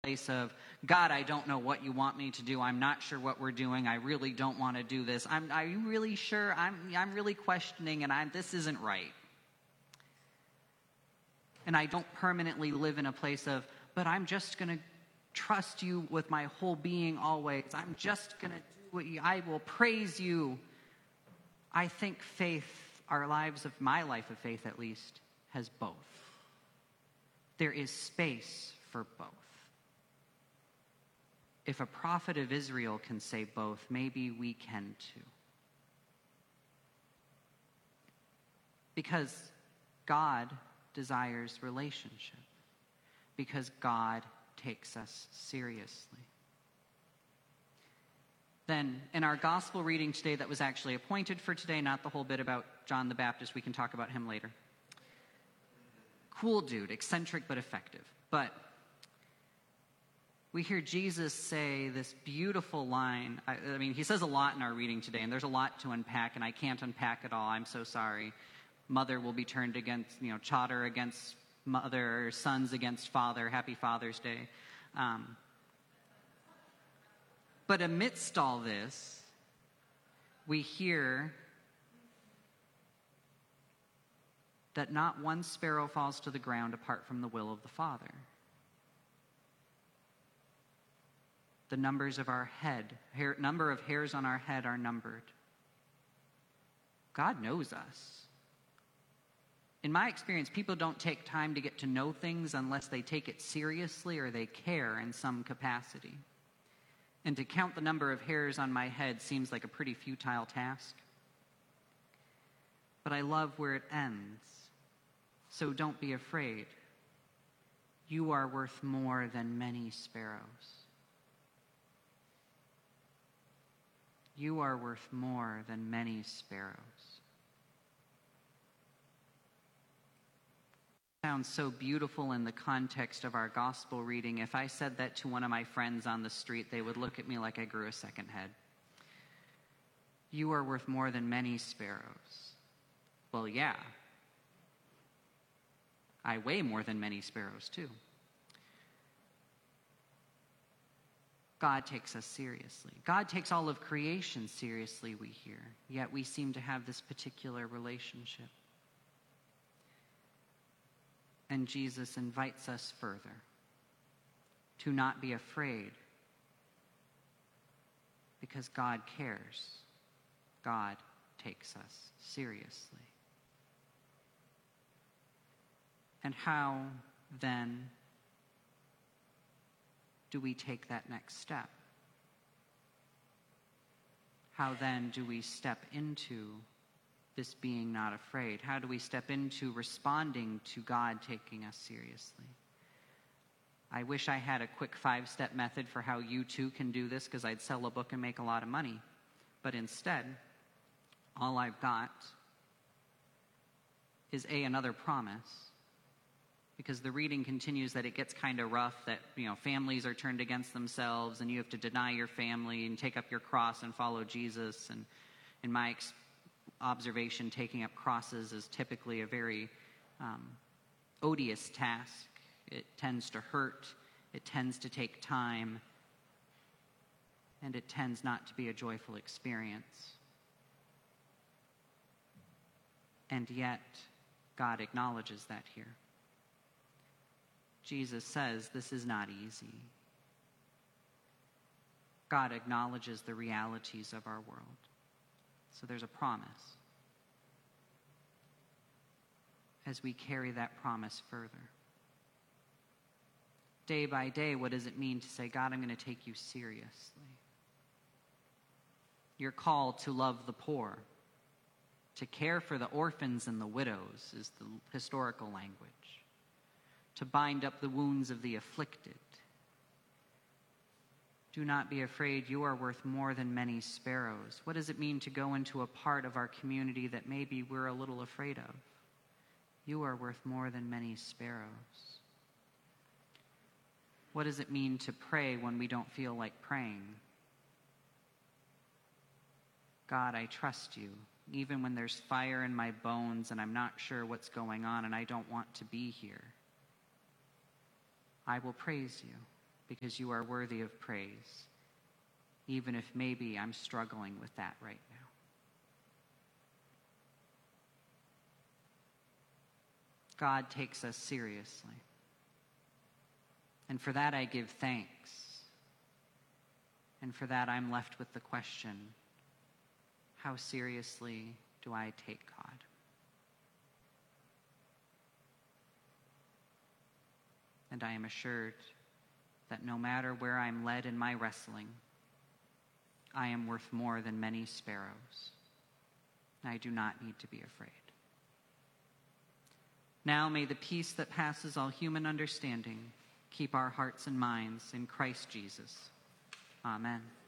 place of, God, I don't know what you want me to do. I'm not sure what we're doing. I really don't want to do this. Are you really sure? I'm really questioning, and this isn't right. And I don't permanently live in a place of, but I'm just going to trust you with my whole being always. I'm just going to do what I will praise you. I think faith, my life of faith at least, has both. There is space for both. If a prophet of Israel can say both, maybe we can too. Because God desires relationship. Because God takes us seriously. Then, in our gospel reading today that was actually appointed for today, not the whole bit about John the Baptist, we can talk about him later. Cool dude, eccentric but effective. But we hear Jesus say this beautiful line. I mean, he says a lot in our reading today, and there's a lot to unpack, and I can't unpack it all. I'm so sorry. Mother will be turned against, Chowder against mother, sons against father. Happy Father's Day. But amidst all this, we hear that not one sparrow falls to the ground apart from the will of the Father. The number of hairs on our head are numbered. God knows us. In my experience, people don't take time to get to know things unless they take it seriously or they care in some capacity. And to count the number of hairs on my head seems like a pretty futile task. But I love where it ends. So don't be afraid. You are worth more than many sparrows. You are worth more than many sparrows. Sounds so beautiful in the context of our gospel reading. If I said that to one of my friends on the street, they would look at me like I grew a second head. You are worth more than many sparrows. Well, yeah. I weigh more than many sparrows, too. God takes us seriously. God takes all of creation seriously, we hear. Yet we seem to have this particular relationship. And Jesus invites us further to not be afraid because God cares. God takes us seriously. And how, then, do we take that next step? How, then, do we step into this being not afraid? How do we step into responding to God taking us seriously? I wish I had a quick 5-step method for how you too can do this, because I'd sell a book and make a lot of money. But instead, all I've got is another promise. Because the reading continues that it gets kind of rough, that families are turned against themselves and you have to deny your family and take up your cross and follow Jesus. And in my observation, taking up crosses is typically a very odious task. It tends to hurt, it tends to take time, and it tends not to be a joyful experience. And yet, God acknowledges that here. Jesus says this is not easy. God acknowledges the realities of our world. So there's a promise. As we carry that promise further. Day by day, what does it mean to say, God, I'm going to take you seriously? You're called to love the poor, to care for the orphans and the widows is the historical language, to bind up the wounds of the afflicted. Do not be afraid, you are worth more than many sparrows. What does it mean to go into a part of our community that maybe we're a little afraid of? You are worth more than many sparrows. What does it mean to pray when we don't feel like praying? God, I trust you, even when there's fire in my bones and I'm not sure what's going on and I don't want to be here. I will praise you because you are worthy of praise, even if maybe I'm struggling with that right now. God takes us seriously. And for that I give thanks. And for that I'm left with the question, how seriously do I take God? And I am assured that no matter where I'm led in my wrestling, I am worth more than many sparrows. I do not need to be afraid. Now may the peace that passes all human understanding keep our hearts and minds in Christ Jesus. Amen.